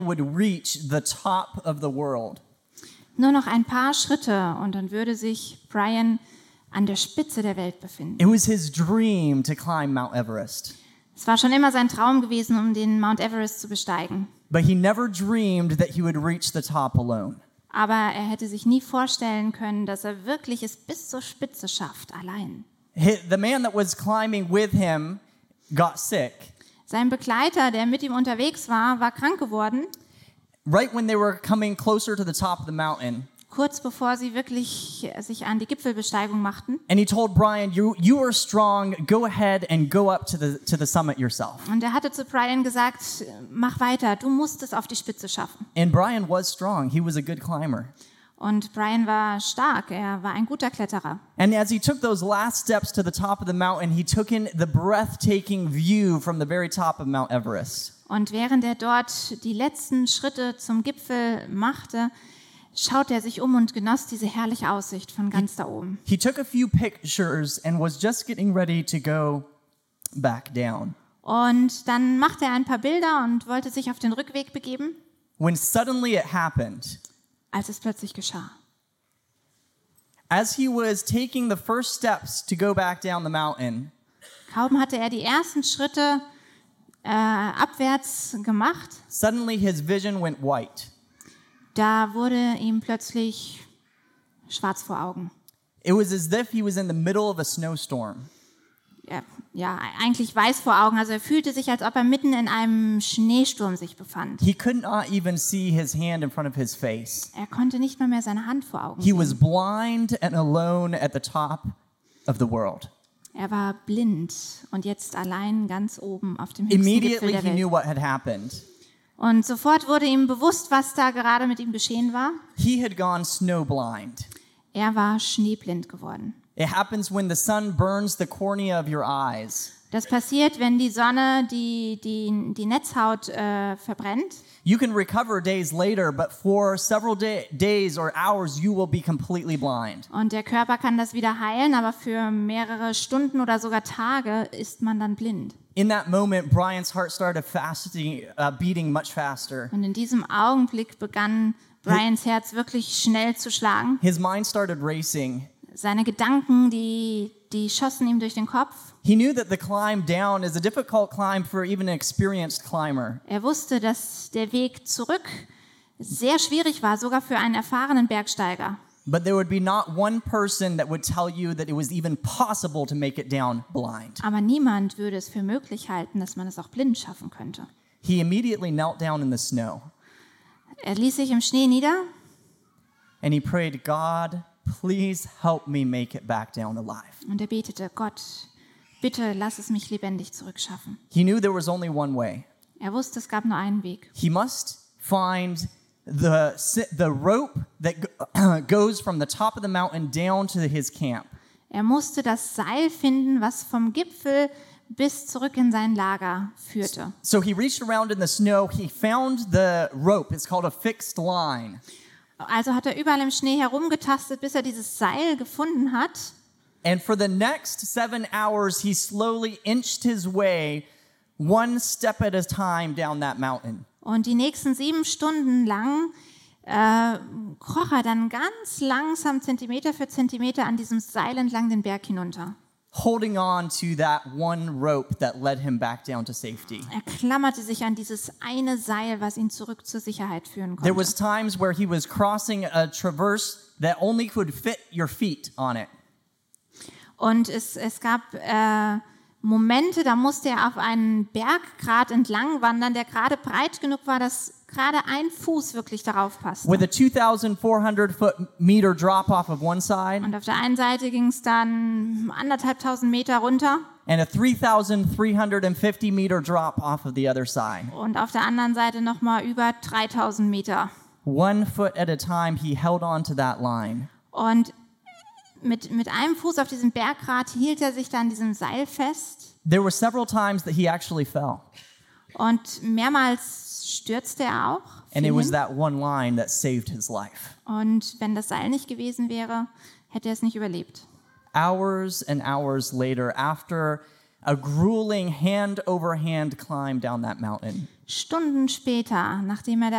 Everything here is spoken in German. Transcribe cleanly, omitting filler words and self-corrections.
would reach the top of the world. Nur noch ein paar Schritte und dann würde sich Brian an der Spitze der Welt befinden. It was his dream to climb Mount Everest. Es war schon immer sein Traum gewesen, um den Mount Everest zu besteigen. But he never dreamed that he would reach the top alone. Aber er hätte sich nie vorstellen können, dass er wirklich es bis zur Spitze schafft, allein. The man that was climbing with him got sick. Sein Begleiter, der mit ihm unterwegs war, war krank geworden. Right when they were coming closer to the top of the mountain. Kurz bevor sie wirklich sich an die Gipfelbesteigung machten. And he told Brian, you are strong, go ahead and go up to the summit yourself. Und er hatte zu Brian gesagt, mach weiter, du musst es auf die Spitze schaffen. And Brian was strong, he was a good climber. Und Brian war stark, er war ein guter Kletterer. And as he took those last steps to the top of the mountain, he took in the breathtaking view from the very top of Mount Everest. Und während er dort die letzten Schritte zum Gipfel machte, schaute er sich um und genoss diese herrliche Aussicht von ganz da oben. He took a few pictures and was just getting ready to go back down. Und dann machte er ein paar Bilder und wollte sich auf den Rückweg begeben, When suddenly it happened. als es plötzlich geschah. As he was taking the first steps to go back down the mountain, Kaum hatte er die ersten Schritte abwärts gemacht, suddenly his vision went white. da wurde ihm plötzlich schwarz vor Augen. It was as if he was in the middle of a snowstorm. Ja, eigentlich weiß vor Augen. Also er fühlte sich, als ob er mitten in einem Schneesturm sich befand. He could not even see his hand in front of his face. Er konnte nicht mal mehr seine Hand vor Augen He was sehen. blind and alone at the top of the world. Er war blind und jetzt allein ganz oben auf dem höchsten Gipfel Immediately der he knew Welt. what had happened. Und sofort wurde ihm bewusst, was da gerade mit ihm geschehen war. He had gone snowblind. Er war schneeblind geworden. It happens when the sun burns the cornea of your eyes. Das passiert, wenn die Sonne die Netzhaut verbrennt. You can recover days later, but for several days or hours, you will be completely blind. Und der Körper kann das wieder heilen, aber für mehrere Stunden oder sogar Tage ist man dann blind. In that moment, Brian's heart started beating much faster. Und in diesem Augenblick begann Brians Herz wirklich schnell zu schlagen. His mind started racing. Seine Gedanken, die schossen ihm durch den Kopf. He knew that the climb down is a difficult climb for even an experienced climber. Er wusste, dass der Weg zurück sehr schwierig war, sogar für einen erfahrenen Bergsteiger. But there would be not one person that would tell you that it was even possible to make it down blind. Aber niemand würde es für möglich halten, dass man es auch blind schaffen könnte. He immediately knelt down in the snow Er ließ sich im Schnee nieder and he prayed, God, please help me make it back down alive. und er betete, Gott, bitte lass es mich lebendig zurückschaffen. He knew there was only one way. Er wusste, es gab nur einen Weg. He must find the rope that goes from the top of the mountain down to his camp. Er musste das Seil finden, was vom Gipfel bis zurück in sein Lager führte. So he reached around in the snow. He found the rope. It's called a fixed line. Also hat er überall im Schnee herumgetastet, bis er dieses Seil gefunden hat. And for the next 7 hours, he slowly inched his way one step at a time down that mountain. Und die nächsten 7 Stunden lang kroch er dann ganz langsam Zentimeter für Zentimeter an diesem Seil entlang den Berg hinunter. Holding on to that one rope that led him back down to safety. Er klammerte sich an dieses eine Seil, was ihn zurück zur Sicherheit führen There was konnte. times where he was crossing a traverse that only could fit your feet on it. Und es gab Momente, da musste er auf einen Berggrat entlang wandern, der gerade breit genug war, dass gerade ein Fuß wirklich darauf passte. With a 2,400 meter drop off of one side Und auf der einen Seite ging es dann 1.500 Meter runter and a 3,350 meter drop off of the other side. und auf der anderen Seite nochmal über 3.000 Meter. 1 foot at a time, he held on to that line. Und mit einem Fuß auf diesem Berggrat hielt er sich dann diesem Seil fest. There were several times that he actually fell. Und mehrmals stürzte er auch. And fiel it was hin. that one line that saved his life. Und wenn das Seil nicht gewesen wäre, hätte er es nicht überlebt. Hours and hours later, after A grueling hand-over-hand climb down that mountain. Stunden später, nachdem er